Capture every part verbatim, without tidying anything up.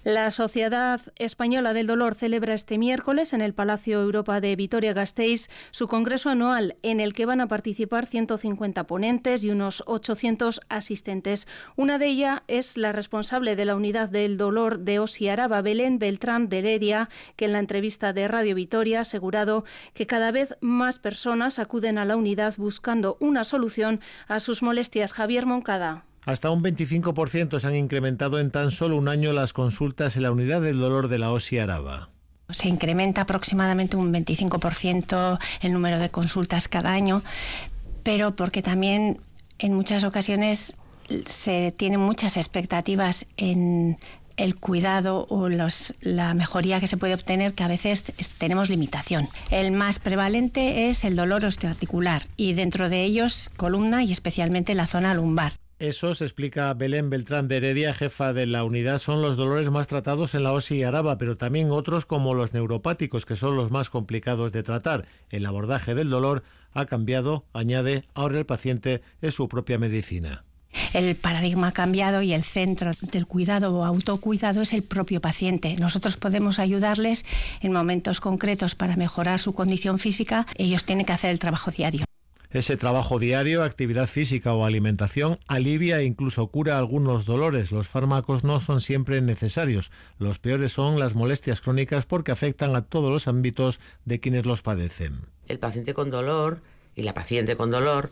La Sociedad Española del Dolor celebra este miércoles en el Palacio Europa de Vitoria-Gasteiz su congreso anual, en el que van a participar ciento cincuenta ponentes y unos ochocientos asistentes. Una de ellas es la responsable de la Unidad del Dolor de Osi Araba, Belén Beltrán de Heredia, que en la entrevista de Radio Vitoria ha asegurado que cada vez más personas acuden a la unidad buscando una solución a sus molestias. Javier Moncada. Hasta un veinticinco por ciento se han incrementado en tan solo un año las consultas en la Unidad del Dolor de la Osi Araba. Se incrementa aproximadamente un veinticinco por ciento el número de consultas cada año, pero porque también en muchas ocasiones se tienen muchas expectativas en el cuidado o los, la mejoría que se puede obtener, que a veces tenemos limitación. El más prevalente es el dolor osteoarticular y dentro de ellos columna y especialmente la zona lumbar. Eso, se explica Belén Beltrán de Heredia, jefa de la unidad, son los dolores más tratados en la Osi Araba, pero también otros como los neuropáticos, que son los más complicados de tratar. El abordaje del dolor ha cambiado, añade, ahora el paciente es su propia medicina. El paradigma ha cambiado y el centro del cuidado o autocuidado es el propio paciente. Nosotros podemos ayudarles en momentos concretos para mejorar su condición física. Ellos tienen que hacer el trabajo diario. Ese trabajo diario, actividad física o alimentación, alivia e incluso cura algunos dolores. Los fármacos no son siempre necesarios. Los peores son las molestias crónicas porque afectan a todos los ámbitos de quienes los padecen. El paciente con dolor y la paciente con dolor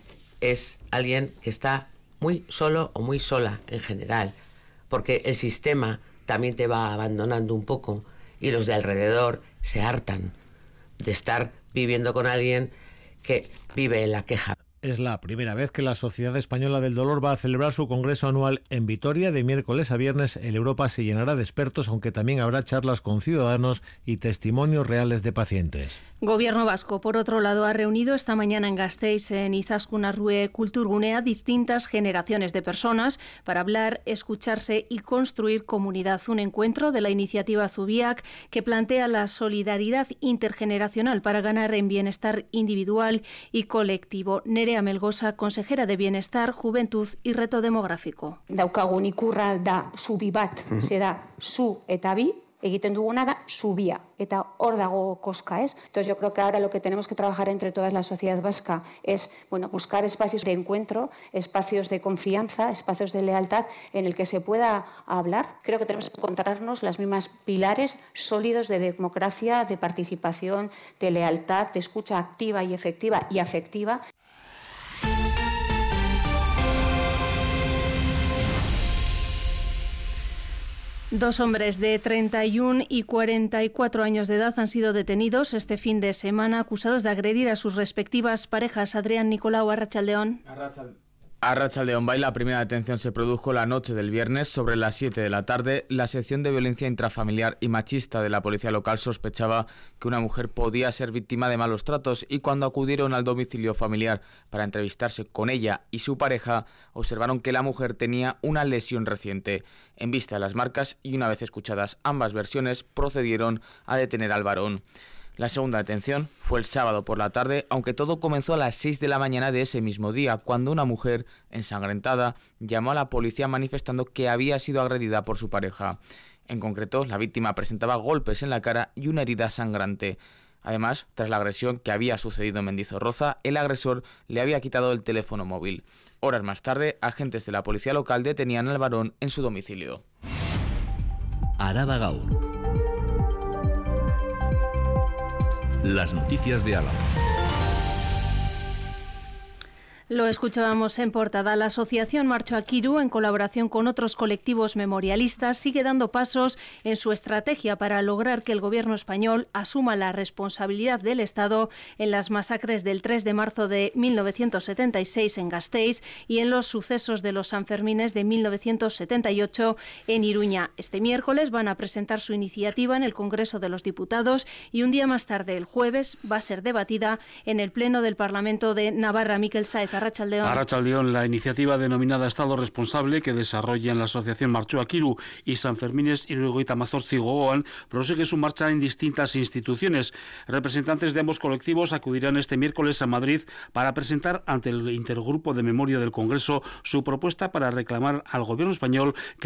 es alguien que está muy solo o muy sola en general, porque el sistema también te va abandonando un poco y los de alrededor se hartan de estar viviendo con alguien que vive en la queja. Es la primera vez que la Sociedad Española del Dolor va a celebrar su congreso anual en Vitoria. De miércoles a viernes el Europa se llenará de expertos, aunque también habrá charlas con ciudadanos y testimonios reales de pacientes. Gobierno vasco, por otro lado, ha reunido esta mañana en Gasteiz, en Izaskun Arrue Kulturgunea, distintas generaciones de personas para hablar, escucharse y construir comunidad. Un encuentro de la iniciativa Zubiak que plantea la solidaridad intergeneracional para ganar en bienestar individual y colectivo. Nerea Melgosa, consejera de Bienestar, Juventud y Reto Demográfico. Daukagun ikurra da zubi bat, se da zu eta bi, egiten duguna da zubia, eta hor dago koska, ez? Entonces yo creo que ahora lo que tenemos que trabajar entre toda la sociedad vasca es, bueno, buscar espacios de encuentro, espacios de confianza, espacios de lealtad en el que se pueda hablar. Creo que tenemos que encontrarnos las mismas pilares sólidos de democracia, de participación, de lealtad, de escucha activa y efectiva y afectiva. Dos hombres de treinta y uno y cuarenta y cuatro años de edad han sido detenidos este fin de semana acusados de agredir a sus respectivas parejas. Adrián Nicolau, Arratsaldeón. Arratsaldeón, la primera detención se produjo la noche del viernes sobre las siete de la tarde. La sección de violencia intrafamiliar y machista de la policía local sospechaba que una mujer podía ser víctima de malos tratos y cuando acudieron al domicilio familiar para entrevistarse con ella y su pareja, observaron que la mujer tenía una lesión reciente. En vista de las marcas y una vez escuchadas ambas versiones, procedieron a detener al varón. La segunda detención fue el sábado por la tarde, aunque todo comenzó a las seis de la mañana de ese mismo día, cuando una mujer ensangrentada llamó a la policía manifestando que había sido agredida por su pareja. En concreto, la víctima presentaba golpes en la cara y una herida sangrante. Además, tras la agresión que había sucedido en Mendizorroza, el agresor le había quitado el teléfono móvil. Horas más tarde, agentes de la policía local detenían al varón en su domicilio. Araba Gaur. Las noticias de Álava. Lo escuchábamos en portada. La asociación Marcho Akiru, en colaboración con otros colectivos memorialistas, sigue dando pasos en su estrategia para lograr que el gobierno español asuma la responsabilidad del Estado en las masacres del tres de marzo de mil novecientos setenta y seis en Gasteiz y en los sucesos de los Sanfermines de mil novecientos setenta y ocho en Iruña. Este miércoles van a presentar su iniciativa en el Congreso de los Diputados y un día más tarde, el jueves, va a ser debatida en el Pleno del Parlamento de Navarra. Miquel Sáez, Arratsaldeón. Arratsaldeón, la iniciativa denominada Estado Responsable que desarrollan la asociación Marcho Akiru y Sanfermines Hirurogeita Hemezortzi Gogoan prosigue su marcha en distintas instituciones. Representantes de ambos colectivos acudirán este miércoles a Madrid para presentar ante el Intergrupo de Memoria del Congreso su propuesta para reclamar al gobierno español que